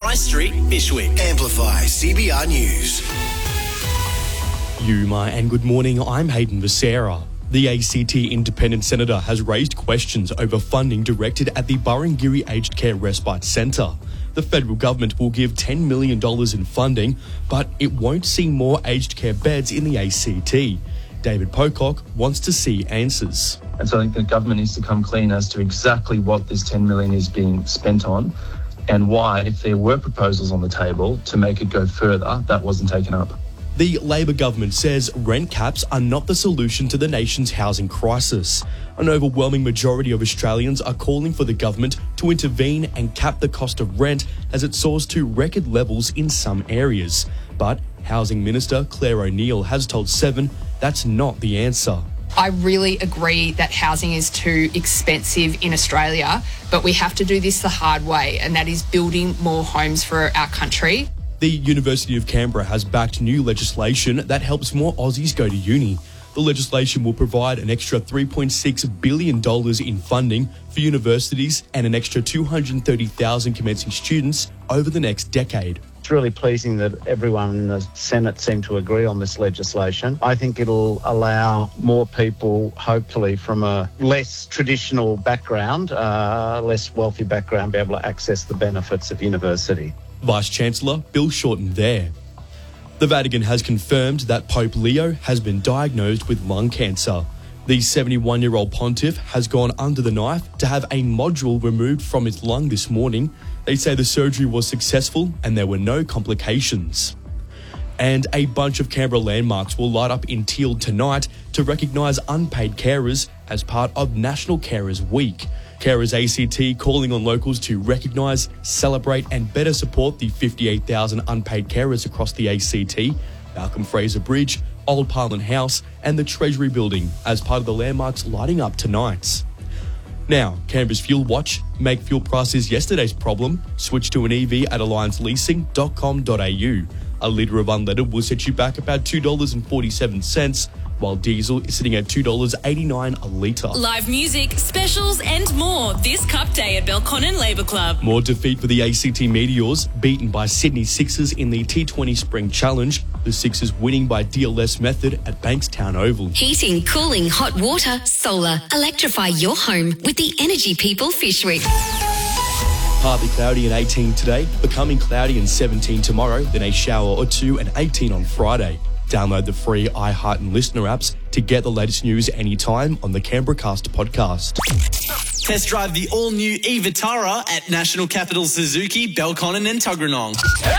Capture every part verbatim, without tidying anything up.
High Street, Bishwick. Amplify C B R News. Yuma and good morning, I'm Hayden Becerra. The A C T Independent Senator has raised questions over funding directed at the Burrangiri Aged Care Respite Centre. The federal government will give ten million dollars in funding, but it won't see more aged care beds in the A C T. David Pocock wants to see answers. And so I think the government needs to come clean as to exactly what this ten million dollars is being spent on and why, if there were proposals on the table to make it go further, that wasn't taken up. The Labor government says rent caps are not the solution to the nation's housing crisis. An overwhelming majority of Australians are calling for the government to intervene and cap the cost of rent as it soars to record levels in some areas. But Housing Minister Claire O'Neil has told Seven that's not the answer. I really agree that housing is too expensive in Australia, but we have to do this the hard way, and that is building more homes for our country. The University of Canberra has backed new legislation that helps more Aussies go to uni. The legislation will provide an extra three point six billion dollars in funding for universities and an extra two hundred thirty thousand commencing students over the next decade. It's really pleasing that everyone in the Senate seemed to agree on this legislation. I think it'll allow more people, hopefully from a less traditional background, uh, less wealthy background, be able to access the benefits of university. Vice-Chancellor Bill Shorten there. The Vatican has confirmed that Pope Leo has been diagnosed with lung cancer. The seventy-one-year-old pontiff has gone under the knife to have a nodule removed from his lung this morning. They say the surgery was successful and there were no complications. And a bunch of Canberra landmarks will light up in teal tonight to recognise unpaid carers as part of National Carers Week. Carers A C T calling on locals to recognise, celebrate and better support the fifty-eight thousand unpaid carers across the A C T, Malcolm Fraser Bridge, Old Parliament House and the Treasury Building as part of the landmarks lighting up tonight. Now, Canberra's Fuel Watch. Make fuel prices yesterday's problem. Switch to an E V at alliance leasing dot com dot a u. A litre of unleaded will set you back about two dollars and forty-seven cents, while diesel is sitting at two dollars eighty-nine a litre. Live music, specials and more this Cup Day at Belconnen Labour Club. More defeat for the A C T Meteors, beaten by Sydney Sixers in the T twenty Spring Challenge. The Sixers winning by D L S method at Bankstown Oval. Heating, cooling, hot water, solar. Electrify your home with the Energy People Fishwick. Partly cloudy and eighteen today, becoming cloudy and seventeen tomorrow, then a shower or two and eighteen on Friday. Download the free iHeart and Listener apps to get the latest news anytime on the Canberra Cast podcast. Test drive the all-new e-Vitara at National Capital Suzuki, Belconnen and Tuggeranong.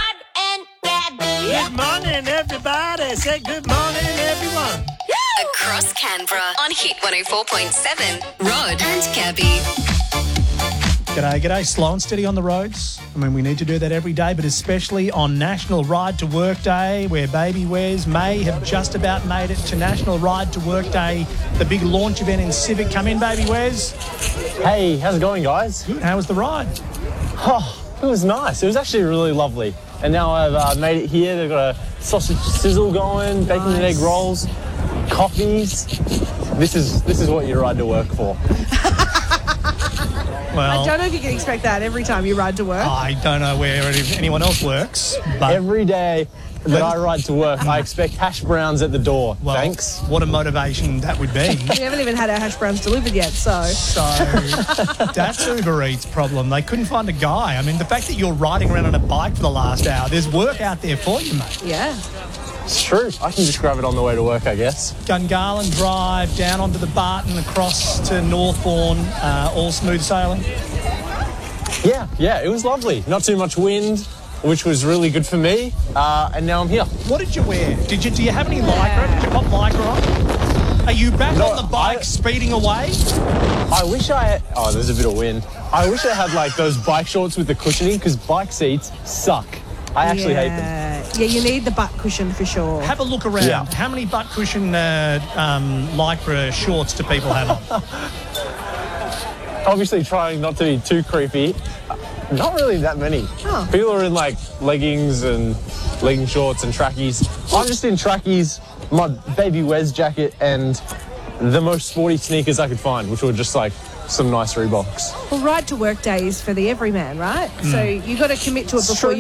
Good morning, everybody. Say good morning, everyone. Across Canberra on Hit one oh four point seven. Rod and Gabby. G'day, g'day. Slow and steady on the roads. I mean, we need to do that every day, but especially on National Ride to Work Day, where Baby Wes may have just about made it to National Ride to Work Day, the big launch event in Civic. Come in, Baby Wes. Hey, how's it going, guys? Good. How was the ride? Oh, it was nice. It was actually really lovely. And now I've uh, made it here. They've got a sausage sizzle going, bacon nice. and egg rolls, coffees. This is this is what you ride to work for. Well, I don't know if you can expect that every time you ride to work. I don't know where anyone else works. But every day that I ride to work, I expect hash browns at the door. Well, thanks. What a motivation that would be. We haven't even had our hash browns delivered yet, so... So, that's Uber Eats' problem. They couldn't find a guy. I mean, the fact that you're riding around on a bike for the last hour, there's work out there for you, mate. Yeah. It's true. I can just grab it on the way to work, I guess. Gungahlin Drive, down onto the Barton, across to Northbourne, uh, all smooth sailing? Yeah, yeah, it was lovely. Not too much wind, which was really good for me, uh, and now I'm here. What did you wear? Did you? Do you have any lycra? Did you pop lycra on? Are you back no, on the bike I, speeding away? I wish I had... Oh, there's a bit of wind. I wish I had, like, those bike shorts with the cushioning, because bike seats suck. I actually yeah. hate them. Yeah, you need the butt cushion for sure. Have a look around. Yeah. How many butt cushion uh, um, lycra shorts do people have on? Obviously trying not to be too creepy. Not really that many. Oh. People are in, like, leggings and legging shorts and trackies. I'm just in trackies, my Baby Wes jacket, and the most sporty sneakers I could find, which were just, like, some nice Reeboks. Well, Ride to Work Day is for the everyman, right? Mm. So you got to commit to it before you